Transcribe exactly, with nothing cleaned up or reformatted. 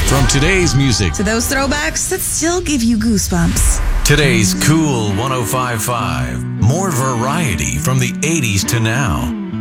From today's music to those throwbacks that still give you goosebumps. Today's Cool one oh five point five. More variety from the eighties to now.